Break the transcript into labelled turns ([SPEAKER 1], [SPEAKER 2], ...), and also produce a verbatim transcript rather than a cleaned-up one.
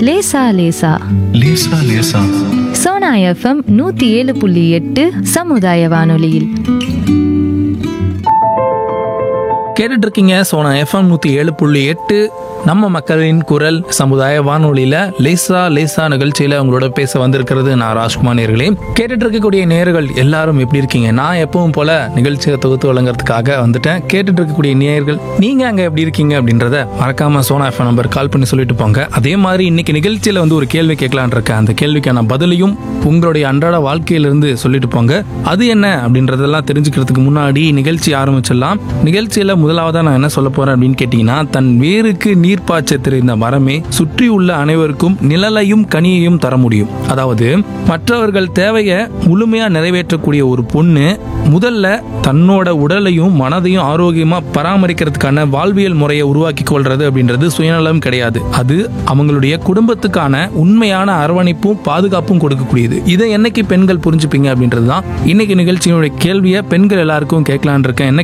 [SPEAKER 1] லேசா லேசா
[SPEAKER 2] லேசா லேசா
[SPEAKER 1] சோனா எஃப்எம் நூத்தி ஏழு புள்ளி எட்டு சமுதாய வானொலியில்.
[SPEAKER 3] கேட்டுட்டு இருக்கீங்க சோனா எஃப்எம் நூத்தி ஏழு புள்ளி எட்டு நம்ம மக்களின் குரல் சமுதாய வானொலியில லேசா லேசா நிகழ்ச்சியில உங்களோட பேச வந்திருக்கிறது நான் ராஜ்குமார். நேயர்களே, கேட்டுட்டு இருக்கக்கூடிய நேயர்கள் எல்லாரும் எப்படி இருக்கீங்க? நான் எப்பவும் போல நிகழ்ச்சியை தொகுத்து வழங்குறதுக்காக வந்துட்டேன். கேட்டுட்டு இருக்கக்கூடிய நேயர்கள் நீங்க அங்க எப்படி இருக்கீங்க அப்படின்றத மறக்காம சோனா எஃப்எம் நம்பர் கால் பண்ணி சொல்லிட்டு போங்க. அதே மாதிரி இன்னைக்கு நிகழ்ச்சியில வந்து ஒரு கேள்வி கேட்கலான் இருக்கேன். அந்த கேள்விக்கான பதிலையும் உங்களுடைய அன்றாட வாழ்க்கையிலிருந்து சொல்லிட்டு போங்க. அது என்ன அப்படின்றதெல்லாம் தெரிஞ்சுக்கிறதுக்கு முன்னாடி நிகழ்ச்சி ஆரம்பிச்சிடலாம். நிகழ்ச்சியில முதலாவதா நான் என்ன சொல்ல போறேன் அப்படின்னு கேட்டீங்கன்னா, தன் வேருக்கு நீர்ப்பாய்ச்ச தெரிந்த மரமே சுற்றி உள்ள அனைவருக்கும் நிழலையும் கனியையும் தர முடியும். அதாவது மற்றவர்கள் தேவையை முழுமையா நிறைவேற்றக்கூடிய ஒரு பொண்ணு முதல்ல தன்னோட உடலையும் மனதையும் ஆரோக்கியமா பராமரிக்கிறதுக்கான வாழ்வியல் முறையை உருவாக்கி கொள்றது அப்படின்றது சுயநலம் கிடையாது. அது அவங்களுடைய குடும்பத்துக்கான உண்மையான அரவணைப்பும் பாதுகாப்பும் கொடுக்கக்கூடியது. இதை என்னைக்கு பெண்கள் புரிஞ்சுப்பீங்க அப்படின்றதுதான் இன்னைக்கு நிகழ்ச்சியினுடைய கேள்வியை பெண்கள் எல்லாருக்கும் கேட்கலான் இருக்கேன். என்ன